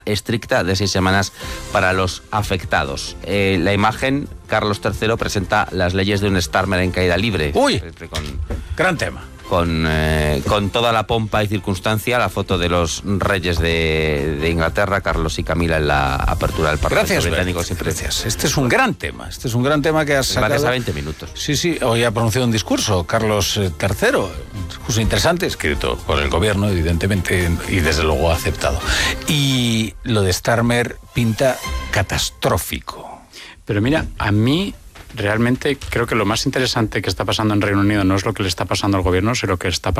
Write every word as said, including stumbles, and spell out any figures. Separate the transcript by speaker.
Speaker 1: estricta de seis semanas para los afectados. Eh, la imagen, Carlos tercero presenta las leyes de un Starmer en caída libre.
Speaker 2: ¡Uy!
Speaker 1: Con,
Speaker 2: gran tema.
Speaker 1: Con, eh, con toda la pompa y circunstancia, la foto de los reyes de, de Inglaterra, Carlos y Camila, en la apertura del Parlamento
Speaker 2: Gracias,
Speaker 1: británico. Siempre.
Speaker 2: Gracias. Este es un gran tema. Este es un gran tema que has sacado.
Speaker 1: Gracias a veinte minutos.
Speaker 2: Sí, sí. Hoy ha pronunciado un discurso, Carlos tercero. Un discurso interesante, escrito por el gobierno, evidentemente, y desde luego aceptado. Y lo de Starmer pinta catastrófico.
Speaker 3: Pero mira, a mí realmente creo que lo más interesante que está pasando en Reino Unido no es lo que le está pasando al gobierno, sino lo que está pasando